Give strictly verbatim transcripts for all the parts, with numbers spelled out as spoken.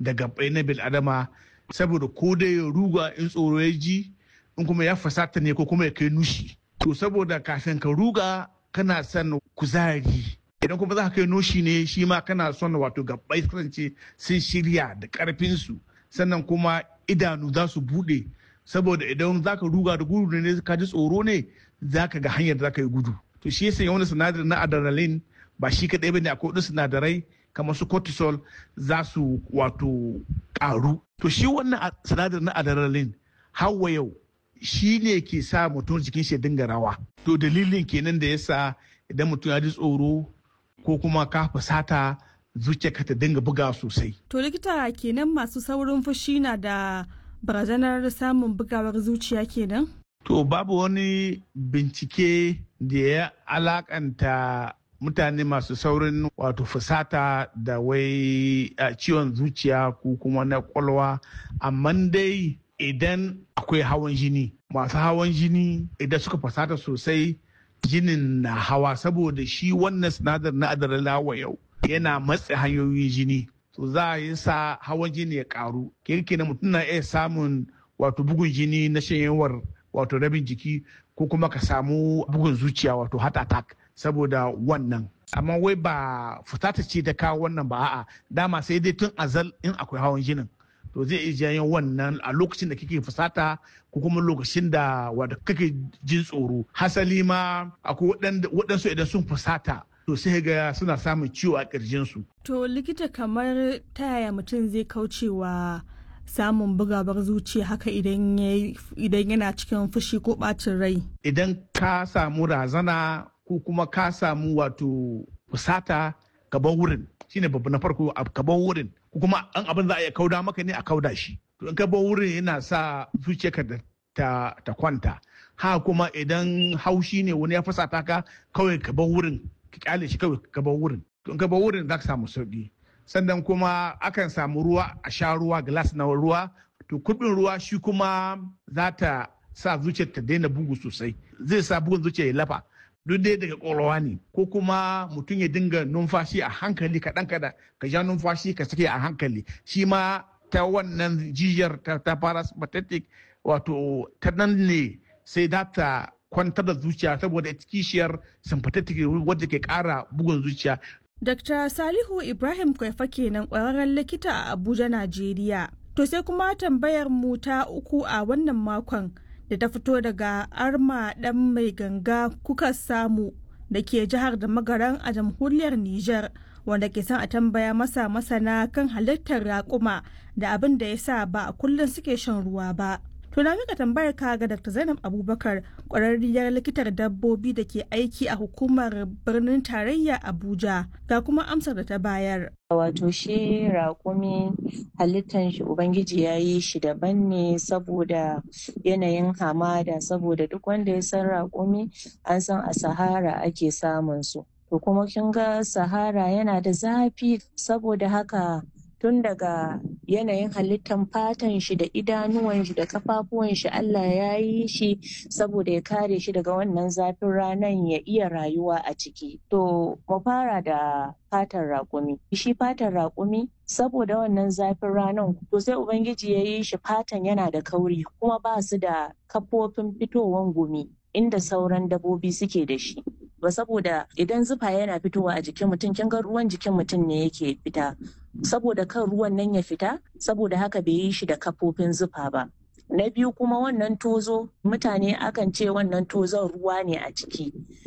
da gabbai na bil'adama, saboda ko dai ya ruga in tsoro ya ji, in kuma ya fasata ne ko kuma ya kai nushi. To saboda kafin ka ruga kana son kuzari, idan kuma za ka kai noshi ne shi ma kana son wato gabbai kasance sun shirya da karfinsu, sannan kuma idanu za su bude, saboda idan za ka ruga da gudu ne ka ji tsoro ne za ka ga hanyar da za ka yi gudu. To shi yasa wani sinadari na adrenaline ba shi kaɗai bane, akwai wasu sinadarai kamar su cortisol za su wato ƙaru. To shi wannan sinadari na adrenaline hawa yau shi ne ke sa mutum jikin shi dinga rawa. To dalilin kenan da yasa idan mutum ya ji tsoro ko kuma ka fusata zuciyarka ta dinga buga sosai. To likita, kenan masu saurin fushi na da barazanar samun bugawar zuciya kenan? To babu wani bincike da ya alakanta mutane masu saurin wato fusata da wai ciwon zuciya ko kuma na kwalwa, amma dai idan akwai hawan jini, masu hawan jini idan suka fusata sosai jinin na hawa, saboda shi wannan sinadar na adrenaline yau yana matse hanyoyin jini, to za a yi sa hawan jini ya karu. Kirki na mutum na iya samun wato bugun jini na shanyewar wato rabin jiki, ko kuma ka samu bugun zuciya wato heart attack saboda wannan. Amma wai ba fusata ce ta kawo wannan ba, a'a dama sai dai tun azal in akwai hawan jinin to zai iya janyo wannan a lokacin da kake fusata ko kuma lokacin da wanda kake jin tsoro. Hasali ma akwai waɗansu idan sun fusata to sai ga suna samun ciwo a ƙirjinsu. To likita, kamar ta yaya mutum zai kaucewa samun bugawar zuciya haka idan yana cikin fushi ko ɓacin rai? Idan ka samu razana ko kuma ka samu wato fusata, gaban wurin shine babu na farko, a gaban wurin, ko kuma an abin za a iya kauda maka ne a kauda shi. To in gaban wurin yana sa zuciyarka ta, ta kwanta. Ha kuma idan haushi ne wani ya fusata ka, kawai gaban wurin ka kyale shi, kawai gaban wurin. To in gaban wurin za ka samu sauki. Sannan kuma akan samu ruwa, a sha ruwa, glass na ruwa. To kuɗin ruwa shi kuma za ta sa zuciyar ta daina bugu sosai, zai sa bugun zuciya ya lafa, duk dai daga ƙwaƙwalwa ne. Ko kuma mutum ya dinga numfashi a hankali kaɗan kaɗan, ka ja numfashi ka sake a hankali, shi ma ta wannan jijiyar ta, ta parasympathetic wato ta nan ne sai za ta kwantar da zuciya, saboda kishiyar sympathetic wadda ke ƙara bugun zuciya. Dakta Salihu Ibrahim Kwaifa kenan, ƙwararren likita a Abuja, Najeriya. To sai kuma tambayar mu ta uku a wannan makon da ta fito daga Arma ɗan mai ganga kuka samu da ke jihar da Magaran a jamhuriyar Nijar, wanda ke son a tambaya masa masana kan halittar raƙuma da abin da ya sa ba a kullum suke shan ruwa ba. To na mika tambayar ka ga Dakta Zainab Abubakar, ƙwararriyar likitar dabbobi da ke aiki a hukumar birnin tarayya Abuja, ga kuma amsar da ta bayar. Wato shi raƙumi halittan shi Ubangiji ya yi shi daban ne saboda yanayin hamada, saboda duk wanda ya san raƙumi an san a Sahara ake samun su. To kuma kin ga Sahara yana da zafi, saboda haka tun daga yanayin halittan fatan shi da idanuwan shi da kafafuwan shi Allah ya yi shi saboda ya kare shi daga wannan zafin ranan ya iya rayuwa a ciki. To mu fara da fatan raƙumi. Shi fatan raƙumi saboda wannan zafin ranan, to sai Ubangiji ya yi shi fatan yana da kauri kuma ba su da kafofin fitowan gumi inda sauran dabbobi suke da shi. Ba saboda idan zufa yana fitowa a jikin mutum, kin ga ruwan jikin mutum ne yake fita, saboda kan ruwan nan ya fita, saboda haka bai yi shi da kafofin zufa ba. Na biyu kuma wannan tozo, mutane akan ce wannan tozon ruwa ne a ciki,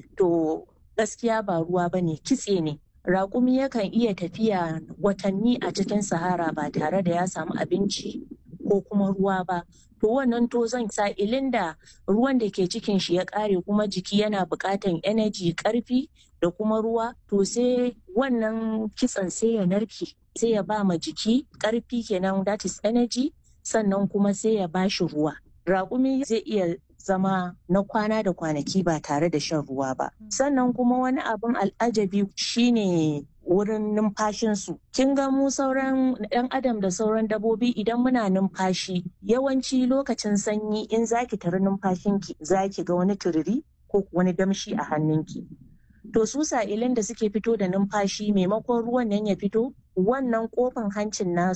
to gaskiya ba ruwa ba ne, kitse ne. Raƙumi yakan iya tafiya watanni a cikin Sahara ba tare da ya samu abinci ko kuma ruwa ba. To wannan tozon sa'ilin da ruwan da ke cikin shi ya ƙare kuma jiki yana buƙatan energy, ƙarfi da kuma ruwa, to sai wannan kitsen sai ya narke, sai ya ba ma jiki ƙarfi kenan, that is energy, sannan kuma sai ya ba shi ruwa. Raƙumi zai iya zama na kwana da kwanaki ba tare da shan ruwa ba. Sannan kuma wani abin al'ajabi shine wurin numfashinsu. Kin ga mu sauran ɗan adam da sauran dabbobi idan muna numfashi, yawanci lokacin sanyi in zaki tari numfashinki zaki ga wani tururi ko wani damshi a hannunki. To su sa'ilin da suke fito da numfashi, maimakon ruwan nan ya fito, wannan kofin hancin nasu